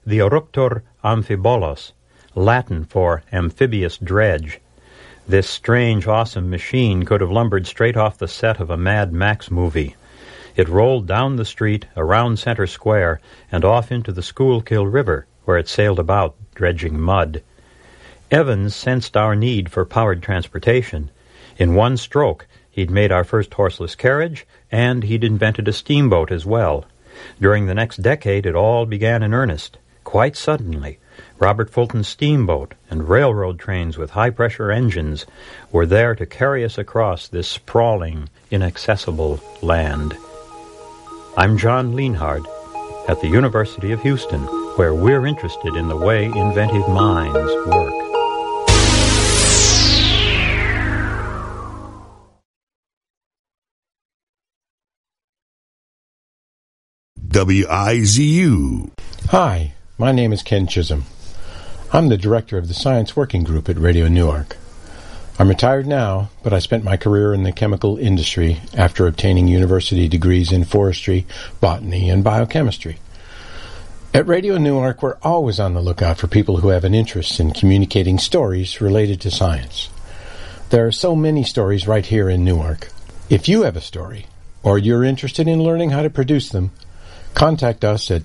the Eruptor Amphibolos, Latin for amphibious dredge. This strange, awesome machine could have lumbered straight off the set of a Mad Max movie. It rolled down the street, around Center Square, and off into the Schuylkill River, where it sailed about, dredging mud. Evans sensed our need for powered transportation. In one stroke, he'd made our first horseless carriage, and he'd invented a steamboat as well. During the next decade, it all began in earnest. Quite suddenly, Robert Fulton's steamboat and railroad trains with high-pressure engines were there to carry us across this sprawling, inaccessible land. I'm John Lienhard at the University of Houston, where we're interested in the way inventive minds work. WIZU. Hi, my name is Ken Chisholm. I'm the director of the Science Working Group at Radio Newark. I'm retired now, but I spent my career in the chemical industry after obtaining university degrees in forestry, botany, and biochemistry. At Radio Newark, we're always on the lookout for people who have an interest in communicating stories related to science. There are so many stories right here in Newark. If you have a story, or you're interested in learning how to produce them, contact us at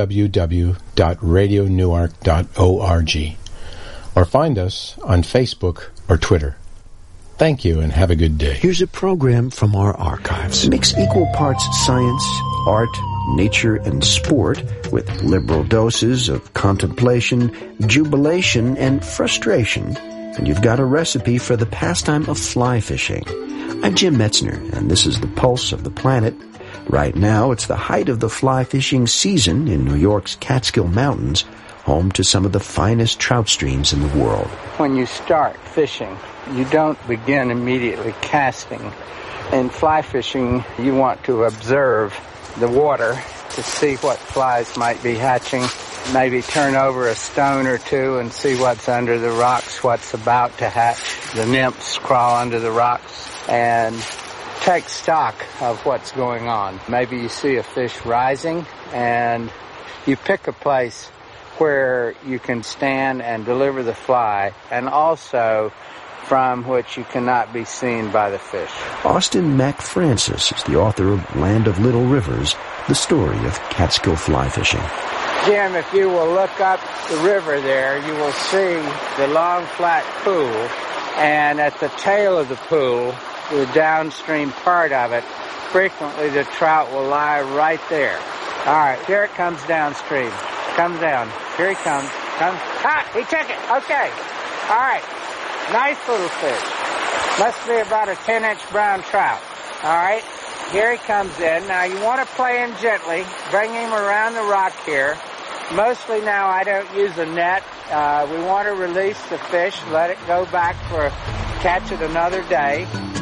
www.radionewark.org or find us on Facebook or Twitter. Thank you and have a good day. Here's a program from our archives. Mix equal parts science, art, nature, and sport with liberal doses of contemplation, jubilation, and frustration. And you've got a recipe for the pastime of fly fishing. I'm Jim Metzner, and this is the Pulse of the Planet. Right now, it's the height of the fly fishing season in New York's Catskill Mountains, home to some of the finest trout streams in the world. When you start fishing, you don't begin immediately casting. In fly fishing, you want to observe the water to see what flies might be hatching, maybe turn over a stone or two and see what's under the rocks, what's about to hatch. The nymphs crawl under the rocks, and take stock of what's going on. Maybe you see a fish rising, and you pick a place where you can stand and deliver the fly, and also from which you cannot be seen by the fish. Austin Mac Francis is the author of Land of Little Rivers, the story of Catskill fly fishing. Jim, if you will look up the river there, you will see the long flat pool, and at the tail of the pool, the downstream part of it, frequently the trout will lie right there. All right, here it comes downstream. Comes down. Here he comes. Ah, he took it. Okay. All right. Nice little fish. Must be about a 10-inch brown trout. All right. Here he comes in. Now, you want to play him gently. Bring him around the rock here. Mostly now I don't use a net. We want to release the fish, let it go back for catch it another day.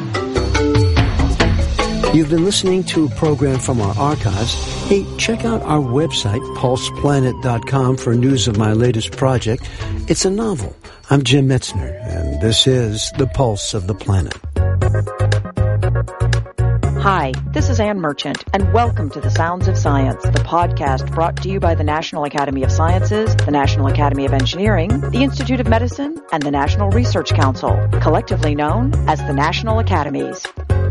You've been listening to a program from our archives. Hey, check out our website, pulseplanet.com, for news of my latest project. It's a novel. I'm Jim Metzner, and this is The Pulse of the Planet. Hi, this is Ann Merchant, and welcome to The Sounds of Science, the podcast brought to you by the National Academy of Sciences, the National Academy of Engineering, the Institute of Medicine, and the National Research Council, collectively known as the National Academies.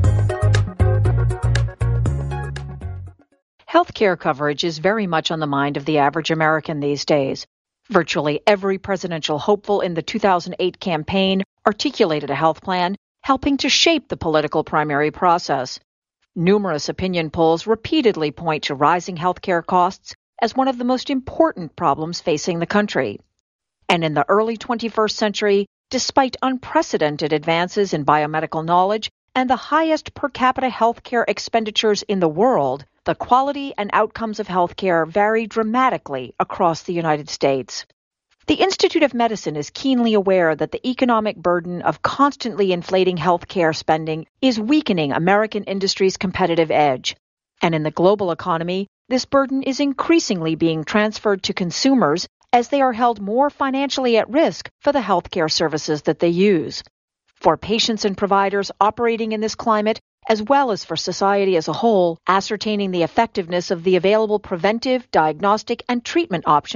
Healthcare coverage is very much on the mind of the average American these days. Virtually every presidential hopeful in the 2008 campaign articulated a health plan, helping to shape the political primary process. Numerous opinion polls repeatedly point to rising healthcare costs as one of the most important problems facing the country. And in the early 21st century, despite unprecedented advances in biomedical knowledge and the highest per capita healthcare expenditures in the world, the quality and outcomes of healthcare vary dramatically across the United States. The Institute of Medicine is keenly aware that the economic burden of constantly inflating healthcare spending is weakening American industry's competitive edge. And in the global economy, this burden is increasingly being transferred to consumers as they are held more financially at risk for the healthcare services that they use. For patients and providers operating in this climate, as well as for society as a whole, ascertaining the effectiveness of the available preventive, diagnostic, and treatment options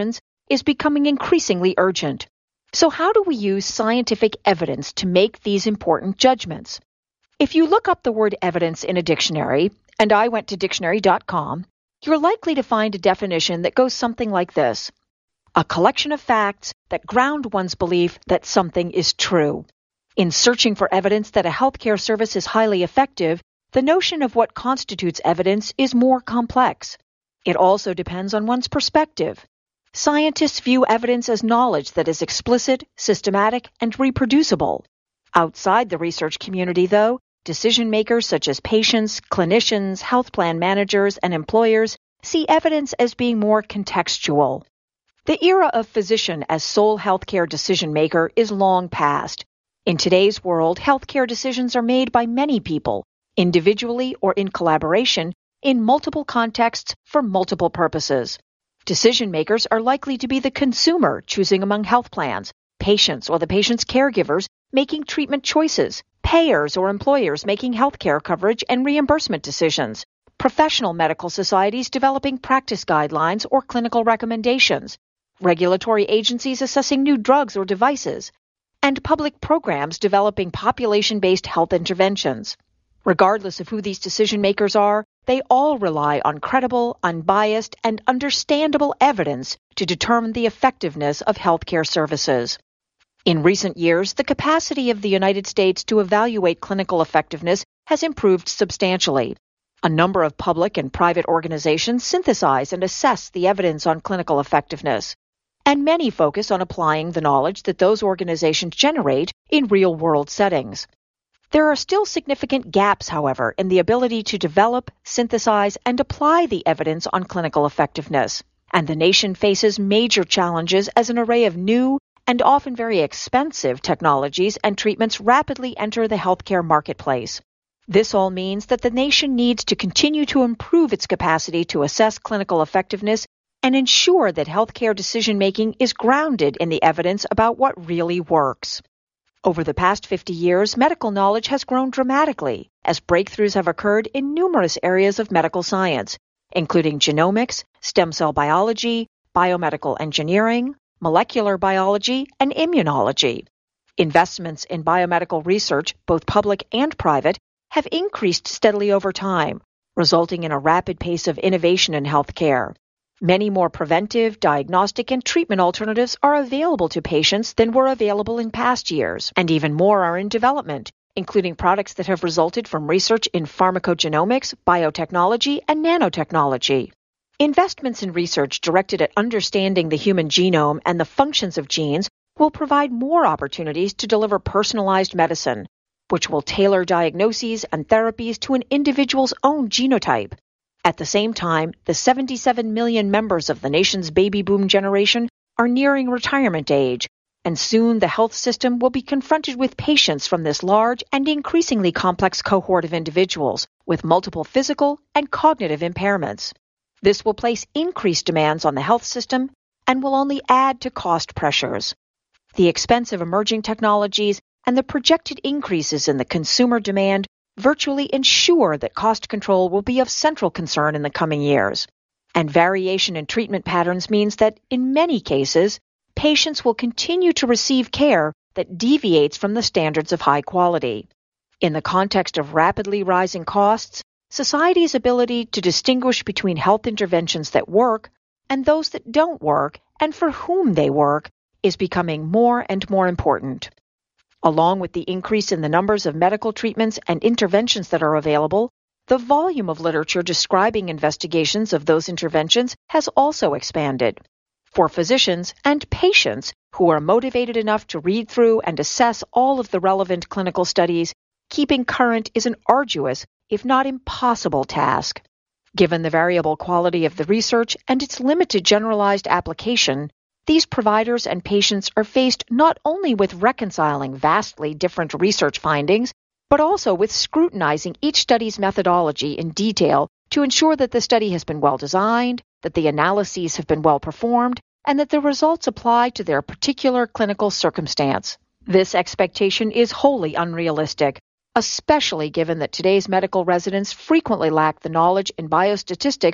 is becoming increasingly urgent. So how do we use scientific evidence to make these important judgments? If you look up the word evidence in a dictionary, and I went to dictionary.com, you're likely to find a definition that goes something like this: a collection of facts that ground one's belief that something is true. In searching for evidence that a healthcare service is highly effective, the notion of what constitutes evidence is more complex. It also depends on one's perspective. Scientists view evidence as knowledge that is explicit, systematic, and reproducible. Outside the research community, though, decision-makers such as patients, clinicians, health plan managers, and employers see evidence as being more contextual. The era of physician as sole healthcare decision-maker is long past. In today's world, healthcare decisions are made by many people, individually or in collaboration, in multiple contexts for multiple purposes. Decision-makers are likely to be the consumer choosing among health plans, patients or the patient's caregivers making treatment choices, payers or employers making healthcare coverage and reimbursement decisions, professional medical societies developing practice guidelines or clinical recommendations, regulatory agencies assessing new drugs or devices, and public programs developing population-based health interventions. Regardless of who these decision-makers are, they all rely on credible, unbiased, and understandable evidence to determine the effectiveness of healthcare services. In recent years, the capacity of the United States to evaluate clinical effectiveness has improved substantially. A number of public and private organizations synthesize and assess the evidence on clinical effectiveness, and many focus on applying the knowledge that those organizations generate in real-world settings. There are still significant gaps, however, in the ability to develop, synthesize, and apply the evidence on clinical effectiveness, and the nation faces major challenges as an array of new and often very expensive technologies and treatments rapidly enter the healthcare marketplace. This all means that the nation needs to continue to improve its capacity to assess clinical effectiveness and ensure that healthcare decision-making is grounded in the evidence about what really works. Over the past 50 years, medical knowledge has grown dramatically as breakthroughs have occurred in numerous areas of medical science, including genomics, stem cell biology, biomedical engineering, molecular biology, and immunology. Investments in biomedical research, both public and private, have increased steadily over time, resulting in a rapid pace of innovation in healthcare. Many more preventive, diagnostic, and treatment alternatives are available to patients than were available in past years, and even more are in development, including products that have resulted from research in pharmacogenomics, biotechnology, and nanotechnology. Investments in research directed at understanding the human genome and the functions of genes will provide more opportunities to deliver personalized medicine, which will tailor diagnoses and therapies to an individual's own genotype. At the same time, the 77 million members of the nation's baby boom generation are nearing retirement age, and soon the health system will be confronted with patients from this large and increasingly complex cohort of individuals with multiple physical and cognitive impairments. This will place increased demands on the health system and will only add to cost pressures. The expense of emerging technologies and the projected increases in the consumer demand virtually ensure that cost control will be of central concern in the coming years. And variation in treatment patterns means that, in many cases, patients will continue to receive care that deviates from the standards of high quality. In the context of rapidly rising costs, society's ability to distinguish between health interventions that work and those that don't work and for whom they work is becoming more and more important. Along with the increase in the numbers of medical treatments and interventions that are available, the volume of literature describing investigations of those interventions has also expanded. For physicians and patients who are motivated enough to read through and assess all of the relevant clinical studies, keeping current is an arduous, if not impossible, task. Given the variable quality of the research and its limited generalized application, these providers and patients are faced not only with reconciling vastly different research findings, but also with scrutinizing each study's methodology in detail to ensure that the study has been well designed, that the analyses have been well performed, and that the results apply to their particular clinical circumstance. This expectation is wholly unrealistic, especially given that today's medical residents frequently lack the knowledge in biostatistics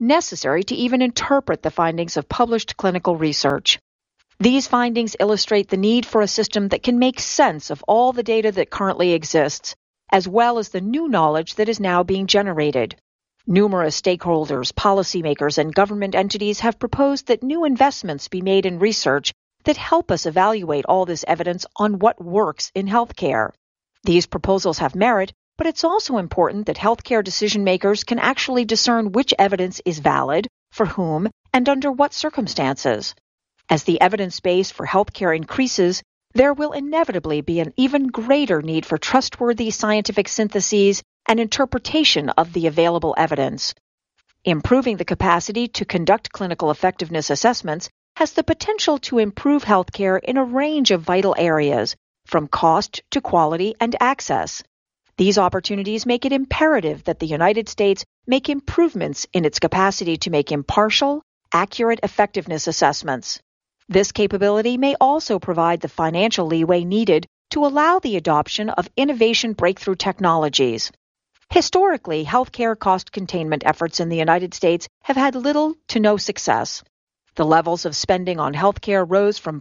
necessary to even interpret the findings of published clinical research. These findings illustrate the need for a system that can make sense of all the data that currently exists, as well as the new knowledge that is now being generated. Numerous stakeholders, policymakers, and government entities have proposed that new investments be made in research that help us evaluate all this evidence on what works in healthcare. These proposals have merit, but it's also important that healthcare decision-makers can actually discern which evidence is valid, for whom, and under what circumstances. As the evidence base for healthcare increases, there will inevitably be an even greater need for trustworthy scientific syntheses and interpretation of the available evidence. Improving the capacity to conduct clinical effectiveness assessments has the potential to improve healthcare in a range of vital areas, from cost to quality and access. These opportunities make it imperative that the United States make improvements in its capacity to make impartial, accurate effectiveness assessments. This capability may also provide the financial leeway needed to allow the adoption of innovation breakthrough technologies. Historically, healthcare cost containment efforts in the United States have had little to no success. The levels of spending on healthcare rose from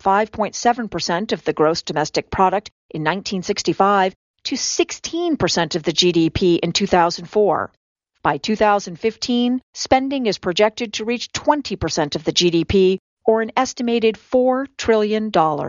5.7% of the gross domestic product in 1965 to 16% of the GDP in 2004. By 2015, spending is projected to reach 20% of the GDP, or an estimated $4 trillion.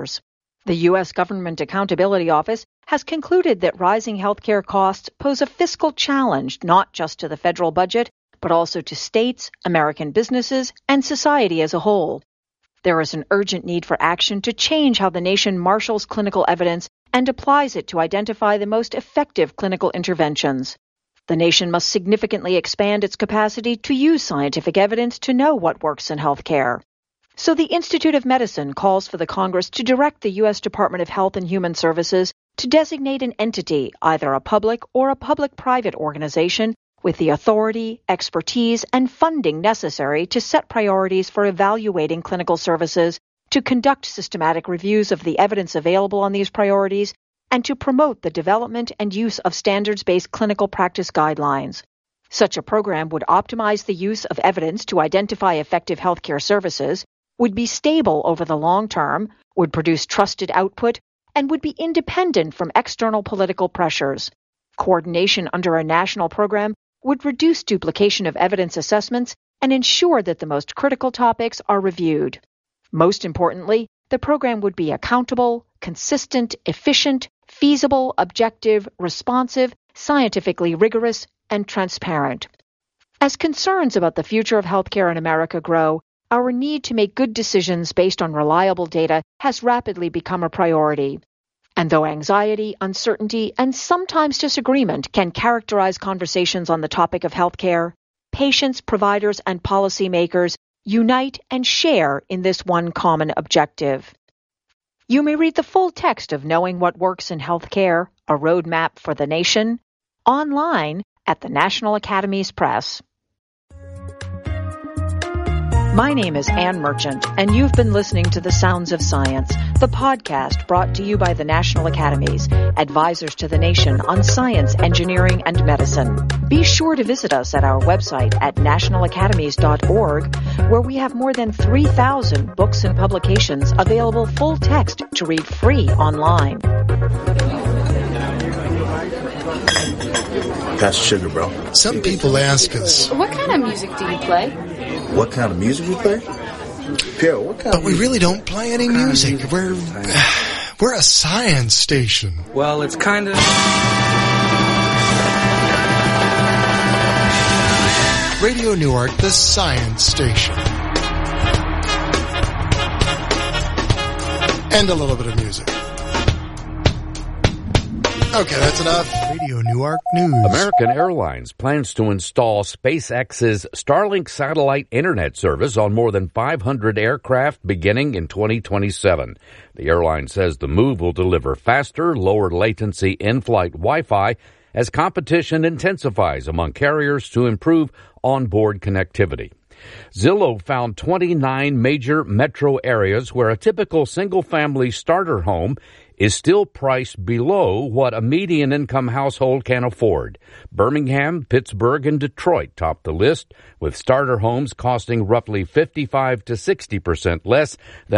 The U.S. Government Accountability Office has concluded that rising healthcare costs pose a fiscal challenge not just to the federal budget, but also to states, American businesses, and society as a whole. There is an urgent need for action to change how the nation marshals clinical evidence and applies it to identify the most effective clinical interventions. The nation must significantly expand its capacity to use scientific evidence to know what works in healthcare. So the Institute of Medicine calls for the Congress to direct the U.S. Department of Health and Human Services to designate an entity, either a public or a public-private organization, with the authority, expertise, and funding necessary to set priorities for evaluating clinical services, to conduct systematic reviews of the evidence available on these priorities, and to promote the development and use of standards-based clinical practice guidelines. Such a program would optimize the use of evidence to identify effective healthcare services, would be stable over the long term, would produce trusted output, and would be independent from external political pressures. Coordination under a national program would reduce duplication of evidence assessments and ensure that the most critical topics are reviewed. Most importantly, the program would be accountable, consistent, efficient, feasible, objective, responsive, scientifically rigorous, and transparent. As concerns about the future of healthcare in America grow, our need to make good decisions based on reliable data has rapidly become a priority. And though anxiety, uncertainty, and sometimes disagreement can characterize conversations on the topic of healthcare, patients, providers, and policymakers unite and share in this one common objective. You may read the full text of Knowing What Works in Healthcare, A Roadmap for the Nation, online at the National Academies Press. My name is Ann Merchant, and you've been listening to The Sounds of Science, the podcast brought to you by the National Academies, advisors to the nation on science, engineering, and medicine. Be sure to visit us at our website at nationalacademies.org, where we have more than 3,000 books and publications available full text to read free online. That's sugar, bro. Some people ask us, what kind of music do you play? What kind of music we play? Pierre, what kind But we really don't play any music. We're a science station. Well, it's kind of... Radio Newark, the science station. And a little bit of music. Okay, that's enough. Radio Newark News. American Airlines plans to install SpaceX's Starlink satellite internet service on more than 500 aircraft beginning in 2027. The airline says the move will deliver faster, lower latency in-flight Wi-Fi as competition intensifies among carriers to improve onboard connectivity. Zillow found 29 major metro areas where a typical single-family starter home is still priced below what a median-income household can afford. Birmingham, Pittsburgh, and Detroit top the list, with starter homes costing roughly 55 to 60% less than